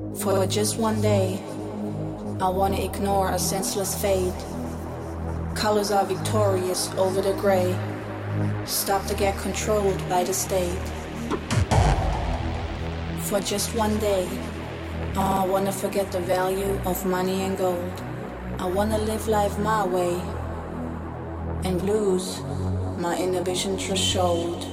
For just one day, I wanna ignore a senseless fade. Colors are victorious over the gray. Stop to get controlled by the state. For just one day, I wanna forget the value of money and gold. I wanna live life my way and lose my inhibition threshold.